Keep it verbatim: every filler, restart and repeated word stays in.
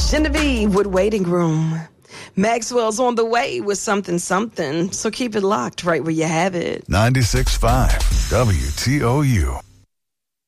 Genevieve with Waiting Room. Maxwell's on the way with something something, so keep it locked right where you have it. ninety-six point five W T O U.